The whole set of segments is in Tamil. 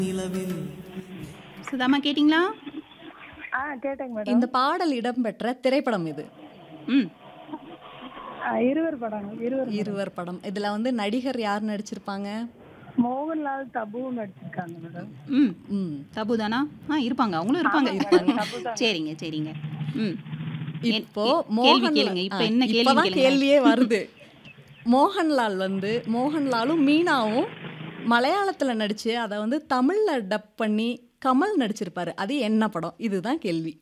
சுதாமா கேட்டிங்களா? கேட்டேங்க மேடம். இந்த பாடல் இடம்பெற்ற திரைப்படம் இது. ம் இருவர் படம். இருவர் படம். இதுல வந்து நடிகர் யார் நடிச்சிருப்பாங்க? மோகன்லால் தபு நடிச்சிருக்காங்க மேடம். ம் ம். தபு தானா? இருப்பாங்க, அவங்களும் இருப்பாங்க. சரிங்க சரிங்க. ம் இப்போ கேள்வி கேளுங்க. இப்போ என்ன கேள்வி இப்பதான் கேளுங்க? கேள்வியே வருது. மோகன்லாலும் மீனாவும் மலையாளத்துல நடிச்சு அதை வந்து தமிழ்ல டப் பண்ணி கமல் நடிச்சிருப்பாரு. அது என்ன படம்? இதுதான் கேள்வி.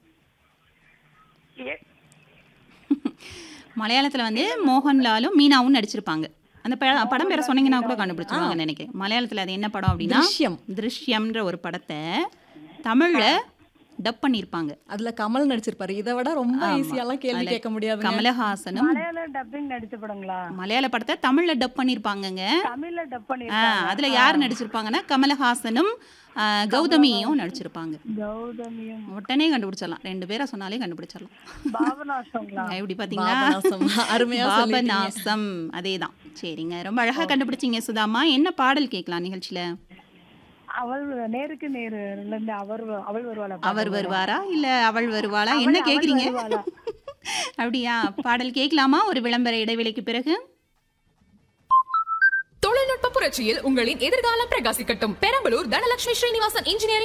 மலையாளத்துல வந்து மோகன்லாலும் மீனாவும் நடிச்சிருப்பாங்க. அந்த படம் பேரை சொன்னீங்கன்னா கூட கண்டுபிடிச்சிருவாங்கன்னு நினைக்கிறேன். மலையாளத்துல அது என்ன படம் அப்படின்னா திருஷ்யம். திருஷ்யம்ன்ற ஒரு படத்தை தமிழ்ல டப் பண்ணியிருப்பாங்க. அதுல கமல் நடிச்சிருப்பாரு. இதை விட ரொம்ப ஈஸியாலாம் கேள்வி அதுல கேட்க முடியாது. கமலஹாசனும் மலையாள டப்பிங் நடிச்ச படங்களா? மலையாள படத்தை தமிழ்ல டப் பண்ணியிருப்பாங்கங்க. தமிழ்ல டப் பண்ணிருக்காங்க. அதுல யார் நடிச்சிருப்பாங்கன்னா கமலஹாசனும் கௌதமியும் நடிச்சிருப்பாங்க. கௌதமியும் உடனே கண்டுபிடிச்சிடலாம். 2 பேரை சொன்னாலே கண்டுபிடிச்சிடலாம். பாபநாசங்களா? எப்படி பாத்தீங்களா? பாபநாசம். அருமையா சொல்லிட்டீங்க. பாபநாசம் அதேதான். சரிங்க, ரொம்ப அழகா கண்டுபிடிச்சிங்க சுதாமா. என்ன பாடல் கேட்கலாம் நிகழ்ச்சியில? அவள் நேருக்கு நேருல இருந்து அவள் வருவாளா? அவர் வருவாரா இல்ல அவள் வருவாளா? என்ன கேக்குறீங்க? அப்படியா? பாடல் கேட்கலாமா ஒரு விளம்பர இடைவெளிக்கு பிறகு? தொழில்நுட்ப புரட்சியில் உங்களின் எதிர்காலம் பிரகாசிக்கட்டும். பெரம்பலூர் தனலட்சுமி ஸ்ரீனிவாசன் இன்ஜினியரிங்